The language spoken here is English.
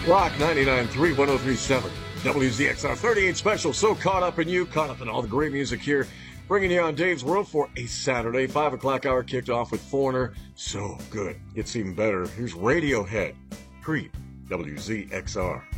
Rock 99.3, 103.7. WZXR 38 special. So caught up in you, caught up in all the great music here. Bringing you on Dave's World for a Saturday. 5 o'clock hour kicked off with Foreigner. So good. Gets even better. Here's Radiohead. Creep. WZXR.